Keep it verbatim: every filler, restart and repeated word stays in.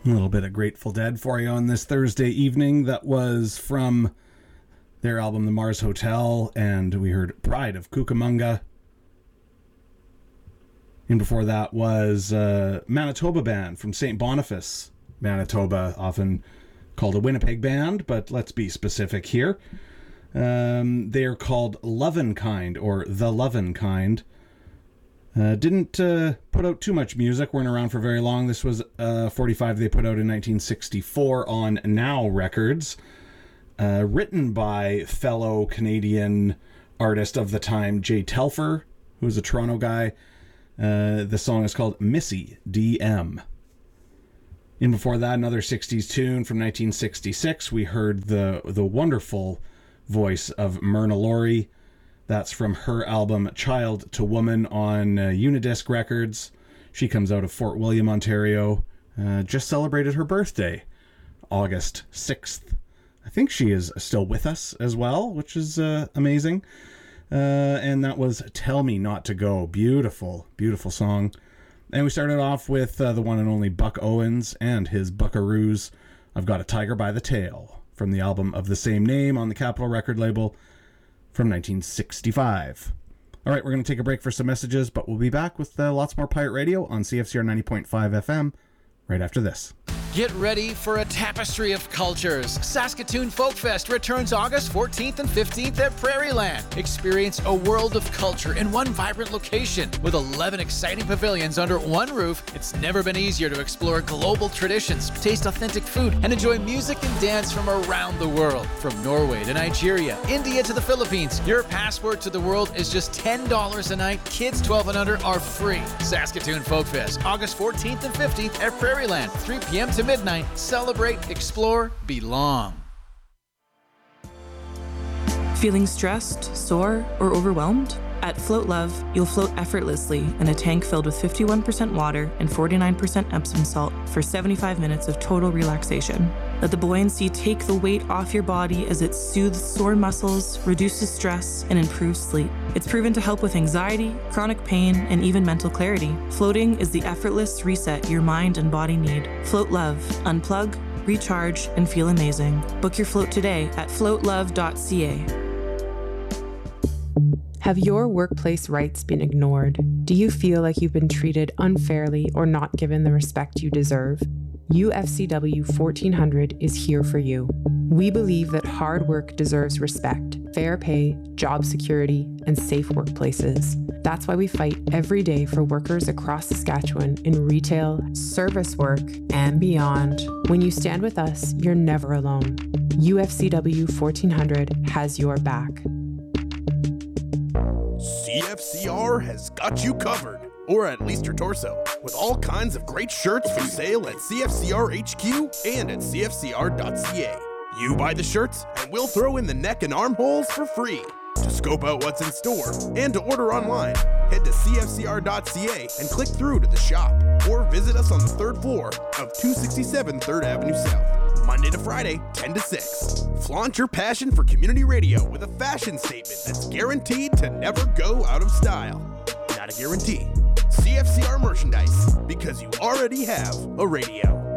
A little bit of Grateful Dead for you on this Thursday evening. That was from their album The Mars Hotel, and we heard Pride of Cucamonga. And before that was uh, Manitoba Band from Saint Boniface, Manitoba, often called a Winnipeg band, but let's be specific here. Um, they are called Lovin' Kind, or The Lovin' Kind. Uh, didn't uh, put out too much music, weren't around for very long. This was uh, forty-five they put out in nineteen sixty-four on Now Records. Uh, written by fellow Canadian artist of the time, Jay Telfer, who was a Toronto guy. Uh, the song is called Missy D M. And before that, another sixties tune from nineteen sixty-six. We heard the, the wonderful voice of Myrna Lory. That's from her album Child to Woman on uh, Unidisc Records. She comes out of Fort William, Ontario. Uh, just celebrated her birthday, August sixth. I think she is still with us as well, which is uh, amazing. Uh, and that was Tell Me Not to Go. Beautiful, beautiful song. And we started off with uh, the one and only Buck Owens and his Buckaroos. I've Got a Tiger by the Tail from the album of the same name on the Capitol record label from nineteen sixty-five. All right, we're going to take a break for some messages, but we'll be back with uh, lots more Pirate Radio on C F C R ninety point five F M right after this. Get ready for a tapestry of cultures. Saskatoon Folk Fest returns August fourteenth and fifteenth at Prairieland. Experience a world of culture in one vibrant location. With eleven exciting pavilions under one roof, it's never been easier to explore global traditions, taste authentic food, and enjoy music and dance from around the world. From Norway to Nigeria, India to the Philippines, your passport to the world is just ten dollars a night. Kids twelve and under are free. Saskatoon Folk Fest, August fourteenth and fifteenth at Prairieland, three p.m. to midnight. Celebrate, explore, belong. Feeling stressed, sore, or overwhelmed? At Float Love, you'll float effortlessly in a tank filled with fifty-one percent water and forty-nine percent Epsom salt for seventy-five minutes of total relaxation. Let the buoyancy take the weight off your body as it soothes sore muscles, reduces stress, and improves sleep. It's proven to help with anxiety, chronic pain, and even mental clarity. Floating is the effortless reset your mind and body need. Float Love. Unplug, recharge, and feel amazing. Book your float today at float love dot c a. Have your workplace rights been ignored? Do you feel like you've been treated unfairly or not given the respect you deserve? U F C W fourteen hundred is here for you. We believe that hard work deserves respect, fair pay, job security, and safe workplaces. That's why we fight every day for workers across Saskatchewan in retail, service work, and beyond. When you stand with us, you're never alone. U F C W fourteen hundred has your back. C F C R has got you covered, or at least your torso, with all kinds of great shirts for sale at C F C R H Q and at C F C R dot C A. You buy the shirts, and we'll throw in the neck and armholes for free. To scope out what's in store and to order online, head to C F C R dot C A and click through to the shop, or visit us on the third floor of two sixty-seven third Avenue South, Monday to Friday, ten to six. Flaunt your passion for community radio with a fashion statement that's guaranteed to never go out of style. Not a guarantee. C F C R merchandise, because you already have a radio.